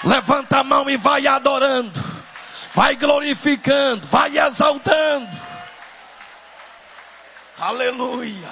Levanta a mão e vai adorando, vai glorificando, vai exaltando. Aleluia.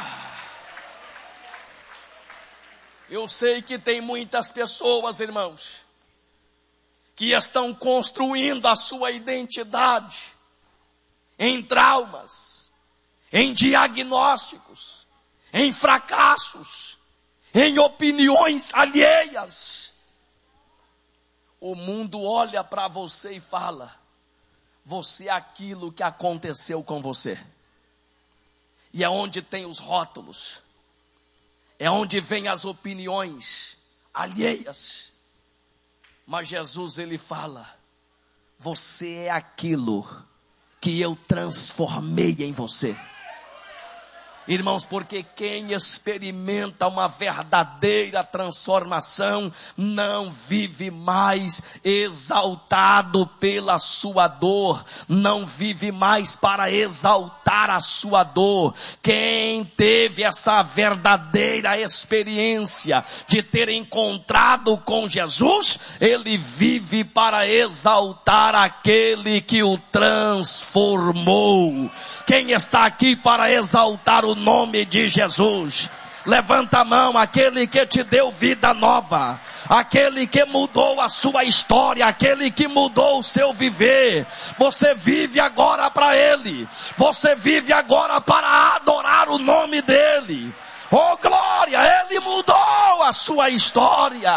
Eu sei que tem muitas pessoas, irmãos, que estão construindo a sua identidade em traumas, em diagnósticos, em fracassos, em opiniões alheias. O mundo olha para você e fala: você é aquilo que aconteceu com você. E é onde tem os rótulos, é onde vem as opiniões alheias. Mas Jesus, ele fala: você é aquilo que eu transformei em você. Irmãos, porque quem experimenta uma verdadeira transformação não vive mais exaltado pela sua dor, não vive mais para exaltar a sua dor. Quem teve essa verdadeira experiência de ter encontrado com Jesus, ele vive para exaltar aquele que o transformou. Quem está aqui para exaltar o nome de Jesus? Levanta a mão, aquele que te deu vida nova, aquele que mudou a sua história, aquele que mudou o seu viver. Você vive agora para Ele, você vive agora para adorar o nome dEle. Oh glória, Ele mudou a sua história.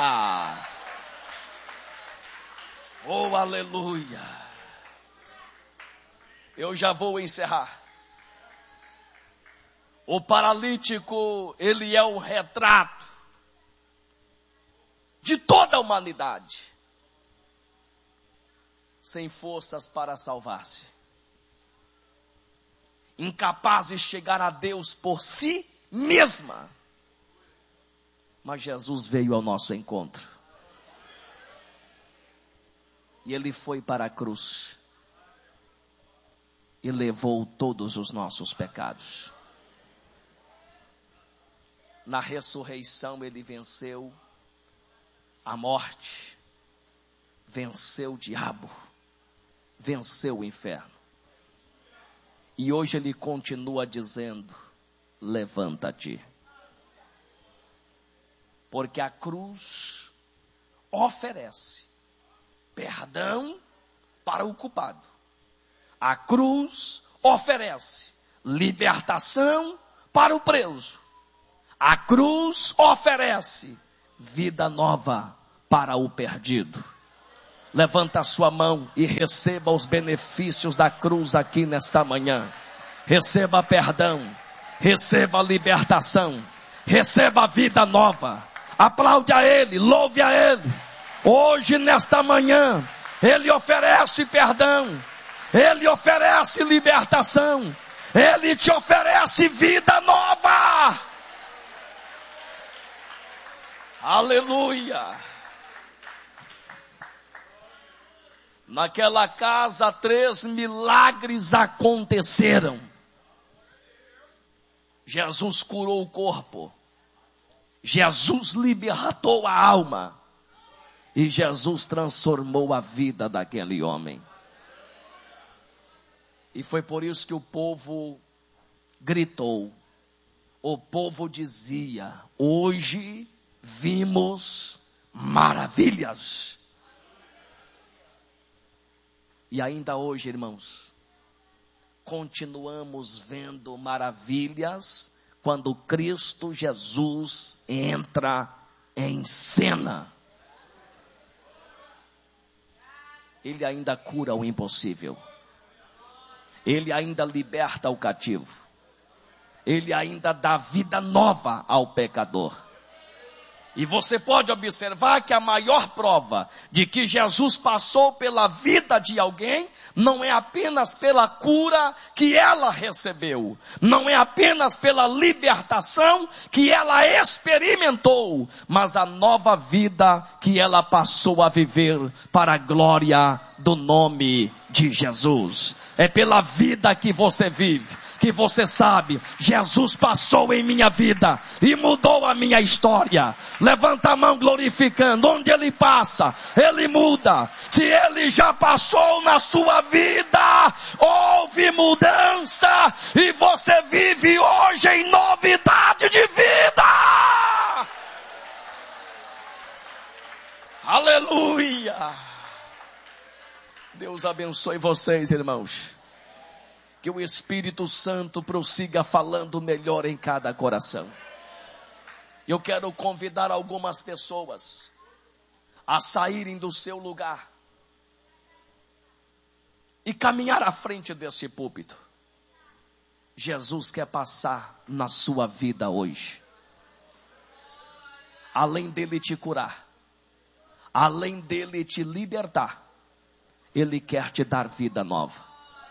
Oh aleluia. Eu já vou encerrar. O paralítico, ele é um retrato de toda a humanidade, sem forças para salvar-se, incapaz de chegar a Deus por si mesma. Mas Jesus veio ao nosso encontro. E ele foi para a cruz e levou todos os nossos pecados. Na ressurreição ele venceu a morte, venceu o diabo, venceu o inferno. E hoje ele continua dizendo: levanta-te. Porque a cruz oferece perdão para o culpado. A cruz oferece libertação para o preso. A cruz oferece vida nova para o perdido. Levanta a sua mão e receba os benefícios da cruz aqui nesta manhã. Receba perdão, receba libertação, receba vida nova. Aplaude a Ele, louve a Ele. Hoje, nesta manhã, Ele oferece perdão, Ele oferece libertação, Ele te oferece vida nova. Aleluia. Naquela casa 3 milagres aconteceram. Jesus curou o corpo, Jesus libertou a alma e Jesus transformou a vida daquele homem. E foi por isso que o povo gritou, o povo dizia: hoje vimos maravilhas. E ainda hoje, irmãos, continuamos vendo maravilhas quando Cristo Jesus entra em cena. Ele ainda cura o impossível. Ele ainda liberta o cativo. Ele ainda dá vida nova ao pecador. E você pode observar que a maior prova de que Jesus passou pela vida de alguém não é apenas pela cura que ela recebeu, não é apenas pela libertação que ela experimentou, mas a nova vida que ela passou a viver para a glória do nome de Jesus. É pela vida que você vive, que você sabe, Jesus passou em minha vida e mudou a minha história. Levanta a mão glorificando. Onde Ele passa, Ele muda. Se Ele já passou na sua vida, houve mudança e você vive hoje em novidade de vida. Aleluia! Deus abençoe vocês, irmãos. Que o Espírito Santo prossiga falando melhor em cada coração. Eu quero convidar algumas pessoas a saírem do seu lugar e caminhar à frente desse púlpito. Jesus quer passar na sua vida hoje. Além dele te curar, além dele te libertar, Ele quer te dar vida nova.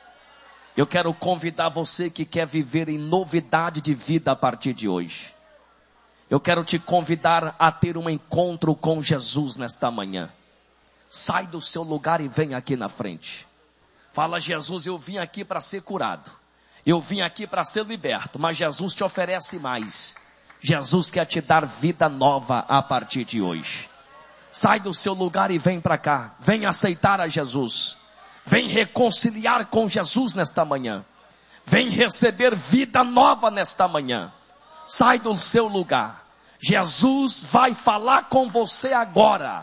Eu quero convidar você que quer viver em novidade de vida a partir de hoje. Eu quero te convidar a ter um encontro com Jesus nesta manhã. Sai do seu lugar e vem aqui na frente. Fala: Jesus, eu vim aqui para ser curado. Eu vim aqui para ser liberto, mas Jesus te oferece mais. Jesus quer te dar vida nova a partir de hoje. Sai do seu lugar e vem para cá. Vem aceitar a Jesus. Vem reconciliar com Jesus nesta manhã. Vem receber vida nova nesta manhã. Sai do seu lugar. Jesus vai falar com você agora.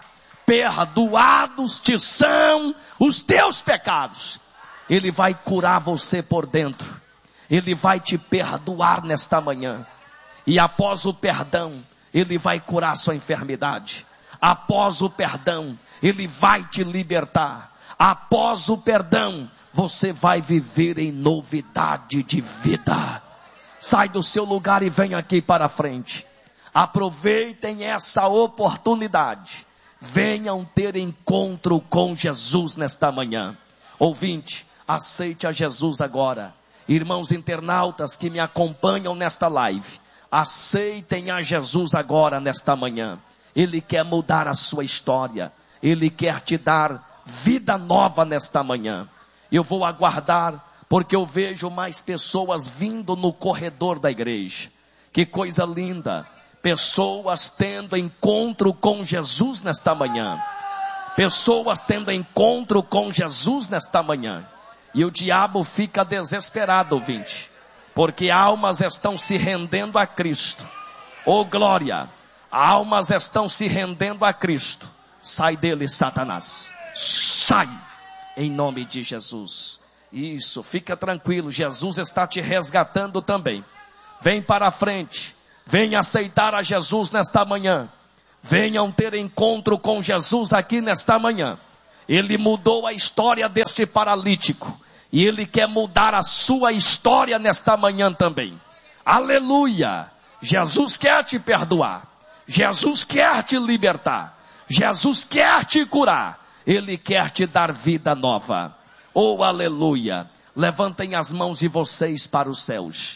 Perdoados te são os teus pecados. Ele vai curar você por dentro. Ele vai te perdoar nesta manhã. E após o perdão, Ele vai curar sua enfermidade. Após o perdão, Ele vai te libertar. Após o perdão, você vai viver em novidade de vida. Sai do seu lugar e vem aqui para frente. Aproveitem essa oportunidade. Venham ter encontro com Jesus nesta manhã. Ouvinte, aceite a Jesus agora. Irmãos internautas que me acompanham nesta live, aceitem a Jesus agora nesta manhã. Ele quer mudar a sua história. Ele quer te dar vida nova nesta manhã. Eu vou aguardar, porque eu vejo mais pessoas vindo no corredor da igreja. Que coisa linda. Pessoas tendo encontro com Jesus nesta manhã. Pessoas tendo encontro com Jesus nesta manhã. E o diabo fica desesperado, ouvinte, porque almas estão se rendendo a Cristo. Oh glória! Almas estão se rendendo a Cristo. Sai dele, Satanás. Sai, em nome de Jesus. Isso, fica tranquilo, Jesus está te resgatando também. Vem para a frente, venha aceitar a Jesus nesta manhã. Venham ter encontro com Jesus aqui nesta manhã. Ele mudou a história deste paralítico, e Ele quer mudar a sua história nesta manhã também. Aleluia! Jesus quer te perdoar. Jesus quer te libertar. Jesus quer te curar. Ele quer te dar vida nova. Oh, aleluia. Levantem as mãos de vocês para os céus.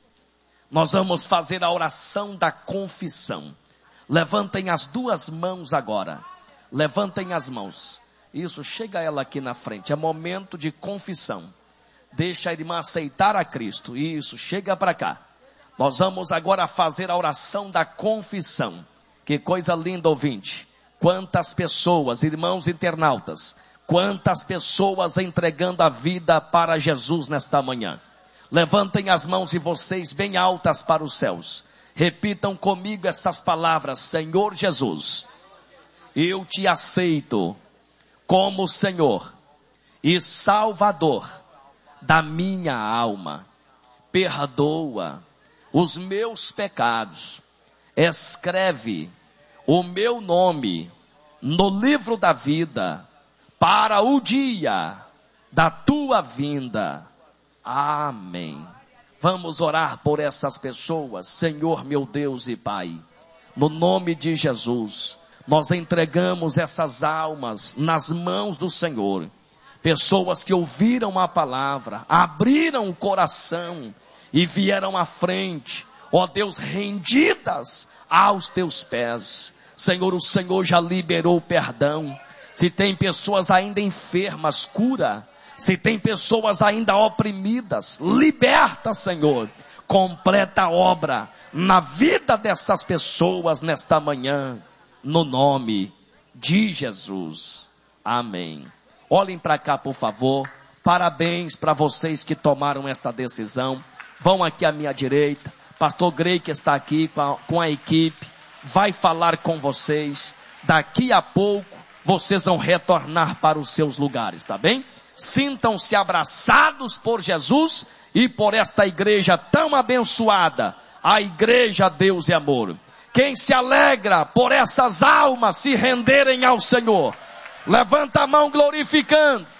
Nós vamos fazer a oração da confissão. Levantem as duas mãos agora. Levantem as mãos. Isso, chega ela aqui na frente. É momento de confissão. Deixa a irmã aceitar a Cristo. Isso, chega para cá. Nós vamos agora fazer a oração da confissão. Que coisa linda, ouvinte. Quantas pessoas, irmãos internautas, quantas pessoas entregando a vida para Jesus nesta manhã. Levantem as mãos de vocês bem altas para os céus. Repitam comigo essas palavras: Senhor Jesus, eu te aceito como Senhor e Salvador da minha alma. Perdoa os meus pecados. Escreve o meu nome no livro da vida para o dia da tua vinda. Amém. Vamos orar por essas pessoas. Senhor meu Deus e Pai, no nome de Jesus, nós entregamos essas almas nas mãos do Senhor. Pessoas que ouviram a palavra, abriram o coração e vieram à frente, ó Deus, rendidas aos teus pés. Senhor, o Senhor já liberou o perdão. Se tem pessoas ainda enfermas, cura. Se tem pessoas ainda oprimidas, liberta, Senhor. Completa a obra na vida dessas pessoas nesta manhã, no nome de Jesus. Amém. Olhem para cá, por favor. Parabéns para vocês que tomaram esta decisão. Vão aqui à minha direita. Pastor Grey, que está aqui com a equipe, vai falar com vocês. Daqui a pouco, vocês vão retornar para os seus lugares, tá bem? Sintam-se abraçados por Jesus e por esta igreja tão abençoada, a Igreja Deus e Amor. Quem se alegra por essas almas se renderem ao Senhor, levanta a mão glorificando.